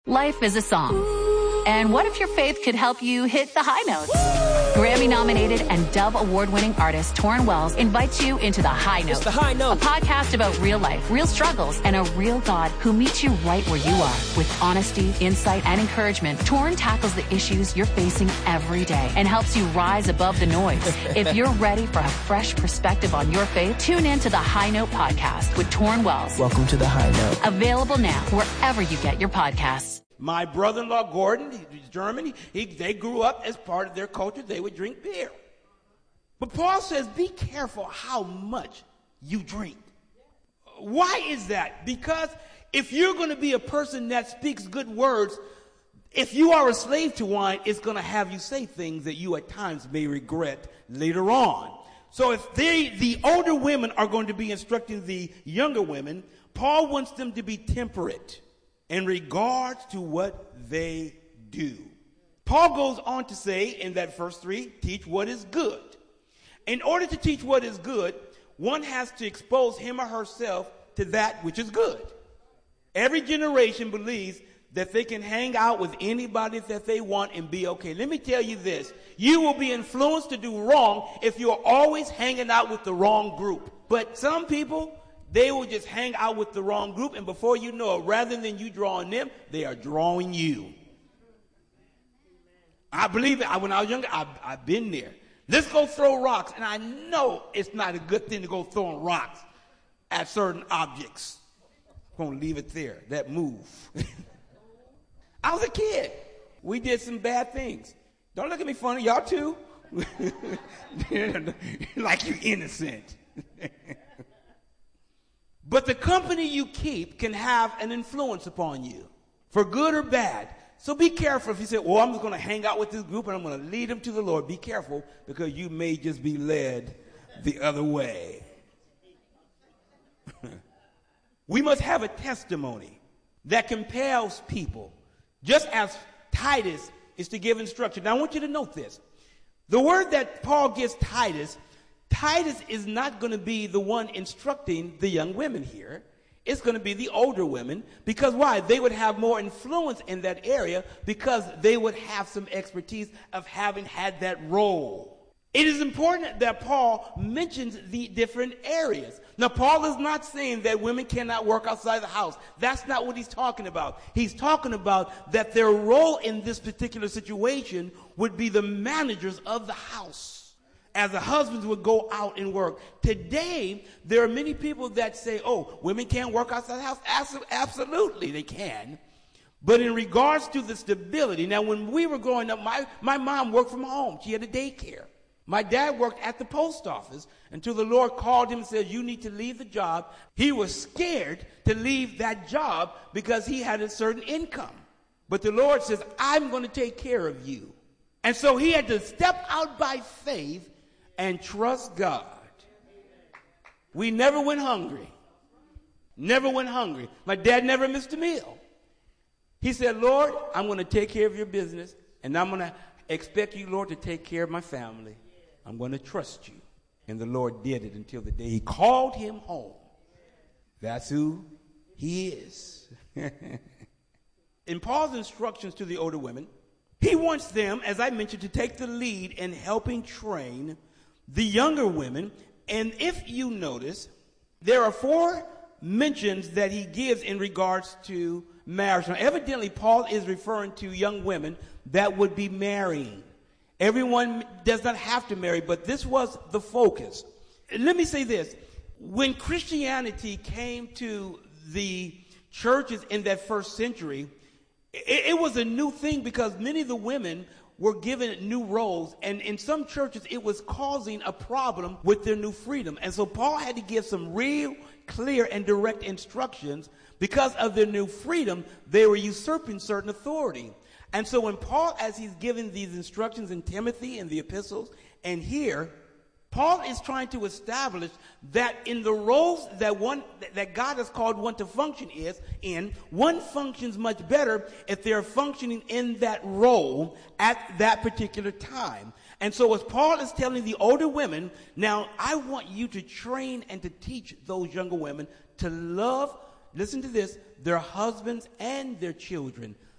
Life is a song. And what if your faith could help you hit the high notes? Grammy-nominated and Dove Award-winning artist Torrin Wells invites you into The High Note. It's The High Note. A podcast about real life, real struggles, and a real God who meets you right where you are. With honesty, insight, and encouragement, Torrin tackles the issues you're facing every day and helps you rise above the noise. If you're ready for a fresh perspective on your faith, tune in to The High Note podcast with Torrin Wells. Welcome to The High Note. Available now wherever you get your podcasts. My brother-in-law, Gordon, he's German, they grew up as part of their culture. They would drink beer. But Paul says, be careful how much you drink. Why is that? Because if you're going to be a person that speaks good words, if you are a slave to wine, it's going to have you say things that you at times may regret later on. So if the older women are going to be instructing the younger women, Paul wants them to be temperate in regards to what they do. Paul goes on to say in that verse 3, teach what is good. In order to teach what is good, one has to expose him or herself to that which is good. Every generation believes that they can hang out with anybody that they want and be okay. Let me tell you this. You will be influenced to do wrong if you're always hanging out with the wrong group. But some people, they will just hang out with the wrong group, and before you know it, rather than you drawing them, they are drawing you. I believe it. When I was younger, I've been there. Let's go throw rocks, and I know it's not a good thing to go throwing rocks at certain objects. I'm going to leave it there, that move. I was a kid. We did some bad things. Don't look at me funny, y'all too. Like you're innocent. But the company you keep can have an influence upon you, for good or bad. So be careful if you say, well, I'm just going to hang out with this group and I'm going to lead them to the Lord. Be careful, because you may just be led the other way. We must have a testimony that compels people, just as Titus is to give instruction. Now, I want you to note this. The word that Paul gives Titus is not going to be the one instructing the young women here. It's going to be the older women. Because why? They would have more influence in that area because they would have some expertise of having had that role. It is important that Paul mentions the different areas. Now, Paul is not saying that women cannot work outside the house. That's not what he's talking about. He's talking about that their role in this particular situation would be the managers of the house, as the husbands would go out and work. Today, there are many people that say, oh, women can't work outside the house. Absolutely, they can. But in regards to the stability, now when we were growing up, my mom worked from home. She had a daycare. My dad worked at the post office until the Lord called him and said, you need to leave the job. He was scared to leave that job because he had a certain income. But the Lord says, I'm going to take care of you. And so he had to step out by faith and trust God. We never went hungry. Never went hungry. My dad never missed a meal. He said, Lord, I'm going to take care of your business, and I'm going to expect you, Lord, to take care of my family. I'm going to trust you. And the Lord did it until the day he called him home. That's who he is. In Paul's instructions to the older women, he wants them, as I mentioned, to take the lead in helping train the younger women. And if you notice, there are 4 mentions that he gives in regards to marriage. Now, evidently, Paul is referring to young women that would be marrying. Everyone does not have to marry, but this was the focus. Let me say this. When Christianity came to the churches in that first century, it was a new thing because many of the women were given new roles, and in some churches it was causing a problem with their new freedom. And so Paul had to give some real clear and direct instructions. Because of their new freedom, they were usurping certain authority. And so when Paul, as he's giving these instructions in Timothy and the epistles, and here, Paul is trying to establish that in the roles that God has called one to function one functions much better if they're functioning in that role at that particular time. And so as Paul is telling the older women, now I want you to train and to teach those younger women to love, listen to this, their husbands and their children.